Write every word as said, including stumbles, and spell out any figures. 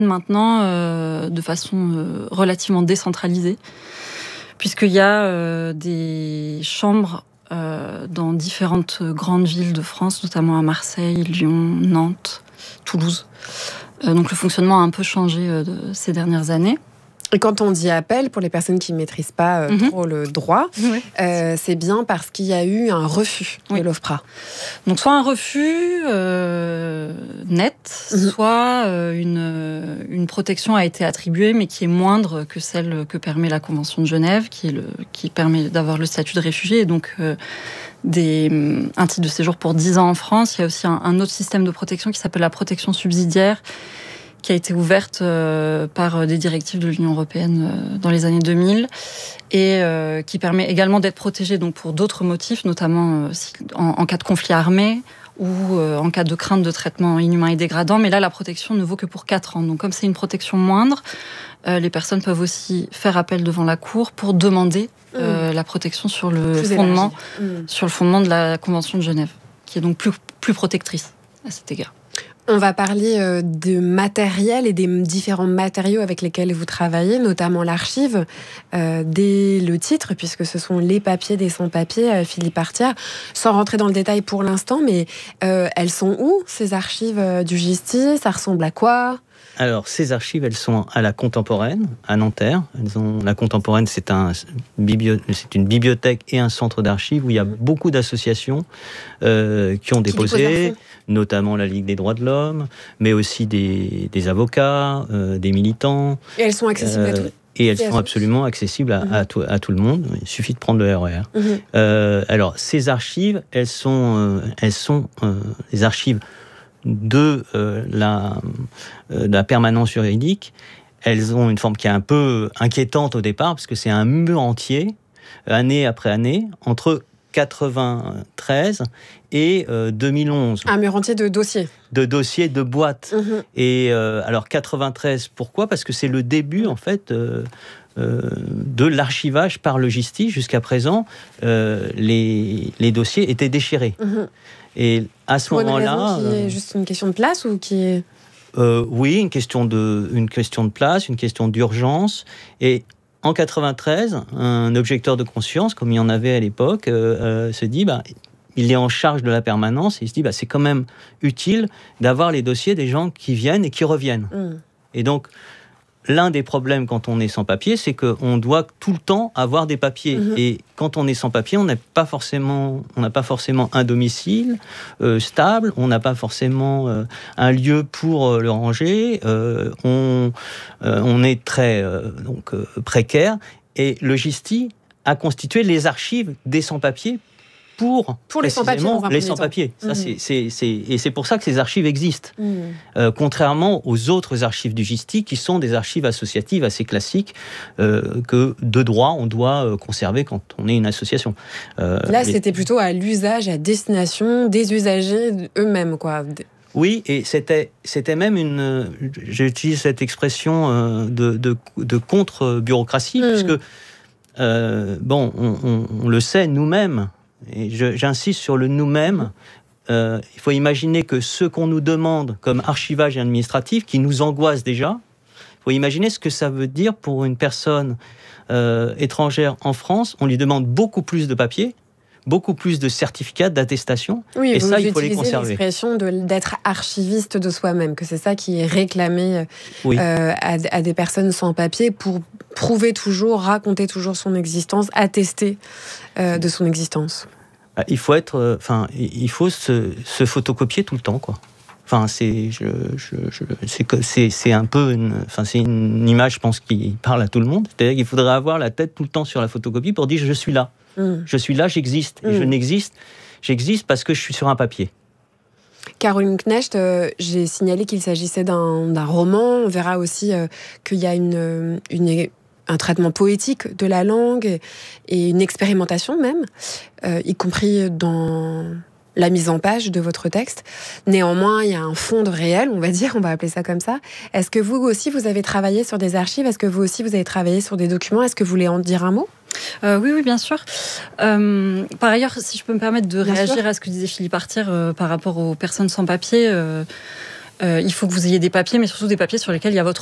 maintenant euh, de façon euh, relativement décentralisée, puisqu'il y a euh, des chambres euh, dans différentes grandes villes de France, notamment à Marseille, Lyon, Nantes, Toulouse. Euh, donc le fonctionnement a un peu changé euh, de, ces dernières années. Et quand on dit appel, pour les personnes qui ne maîtrisent pas euh, mm-hmm. trop le droit, oui. euh, c'est bien parce qu'il y a eu un refus oui. de l'OFPRA. Donc soit un refus euh, net, mm-hmm. soit euh, une, une protection a été attribuée, mais qui est moindre que celle que permet la Convention de Genève, qui, est le, qui permet d'avoir le statut de réfugié, et donc euh, des, un titre de séjour pour dix ans en France. Il y a aussi un, un autre système de protection qui s'appelle la protection subsidiaire, qui a été ouverte euh, par des directives de l'Union européenne euh, dans les années deux mille et euh, qui permet également d'être protégé donc, pour d'autres motifs, notamment euh, si, en, en cas de conflit armé ou euh, en cas de crainte de traitement inhumain et dégradant. Mais là, la protection ne vaut que pour quatre ans. Donc comme c'est une protection moindre, euh, les personnes peuvent aussi faire appel devant la Cour pour demander euh, mmh. la protection sur le, fondement, mmh. sur le fondement de la Convention de Genève, qui est donc plus, plus protectrice à cet égard. On va parler euh, de matériel et des différents matériaux avec lesquels vous travaillez, notamment l'archive, euh, dès le titre, puisque ce sont les papiers des sans-papiers, euh, Philippe Artière. Sans rentrer dans le détail pour l'instant, mais euh, elles sont où, ces archives euh, du Gisti ? Ça ressemble à quoi ? Alors, ces archives, elles sont à la Contemporaine, à Nanterre. Elles ont, la Contemporaine, c'est, un, biblio, c'est une bibliothèque et un centre d'archives où il y a beaucoup d'associations euh, qui ont déposé, notamment la Ligue des droits de l'homme, mais aussi des, des avocats, euh, des militants. Et elles sont accessibles euh, à tous ? Et elles sont absolument accessibles à, mmh. à, tout, à tout le monde. Il suffit de prendre le R E R. Mmh. Euh, alors, ces archives, elles sont, euh, elles sont euh, les archives de euh, la, euh, la permanence juridique. Elles ont une forme qui est un peu inquiétante au départ, parce que c'est un mur entier, année après année, entre quatre-vingt-treize et euh, deux mille onze. Un mur entier de dossiers. De dossiers, de boîtes. Mmh. Et euh, alors quatre-vingt-treize, pourquoi ? Parce que c'est le début, en fait, euh, euh, de l'archivage par le Gisti. Jusqu'à présent, euh, les, les dossiers étaient déchirés. Mmh. Et à ce Pour moment-là... Pour une raison qui est juste une question de place ou qui est... Euh, oui, une question, de, une question de place, une question d'urgence. Et en quatre-vingt-treize, un objecteur de conscience, comme il y en avait à l'époque, euh, euh, se dit... Bah, il est en charge de la permanence et il se dit bah, c'est quand même utile d'avoir les dossiers des gens qui viennent et qui reviennent. Mmh. Et donc, l'un des problèmes quand on est sans papier, c'est qu'on doit tout le temps avoir des papiers. Mmh. Et quand on est sans papier, on n'a pas forcément, on n'a pas forcément un domicile euh, stable, on n'a pas forcément euh, un lieu pour euh, le ranger, euh, on, euh, on est très euh, donc, euh, précaire. Et le Gisti a constitué les archives des sans-papiers Pour, pour les sans-papiers, les sans-papiers. Ça, mmh. c'est, c'est, c'est, et c'est pour ça que ces archives existent. Mmh. Euh, contrairement aux autres archives du Gisti, qui sont des archives associatives assez classiques, euh, que de droit, on doit euh, conserver quand on est une association. Euh, Là, les... c'était plutôt à l'usage, à destination des usagers eux-mêmes, quoi. Oui, et c'était, c'était même une... J'utilise cette expression euh, de, de, de contre-bureaucratie, mmh. puisque, euh, bon, on, on, on le sait nous-mêmes, et je, j'insiste sur le nous-mêmes. Euh, il faut imaginer que ce qu'on nous demande comme archivage administratif, qui nous angoisse déjà, il faut imaginer ce que ça veut dire pour une personne euh, étrangère en France. On lui demande beaucoup plus de papiers, beaucoup plus de certificats, d'attestations, oui, et ça, il faut les conserver. Vous utilisez l'expression de, d'être archiviste de soi-même, que c'est ça qui est réclamé oui. euh, à, à des personnes sans papier pour prouver toujours, raconter toujours son existence, attester euh, de son existence. Il faut être, enfin, euh, il faut se, se photocopier tout le temps, quoi. Enfin, c'est, je, je, je, c'est, c'est, c'est un peu, une, enfin, c'est une image, je pense, qui parle à tout le monde. C'est-à-dire qu'il faudrait avoir la tête tout le temps sur la photocopie pour dire je suis là, mmh. je suis là, j'existe, mmh. et je n'existe, j'existe parce que je suis sur un papier. Caroline Knecht, euh, j'ai signalé qu'il s'agissait d'un, d'un roman. On verra aussi euh, qu'il y a une, une un traitement poétique de la langue et une expérimentation même, euh, y compris dans la mise en page de votre texte. Néanmoins, il y a un fond de réel, on va dire, on va appeler ça comme ça. Est-ce que vous aussi, vous avez travaillé sur des archives ? Est-ce que vous aussi, vous avez travaillé sur des documents ? Est-ce que vous voulez en dire un mot ? Euh, oui, oui, bien sûr. Euh, par ailleurs, si je peux me permettre de bien réagir sûr. à ce que disait Philippe Artière euh, par rapport aux personnes sans papier, euh, euh, il faut que vous ayez des papiers, mais surtout des papiers sur lesquels il y a votre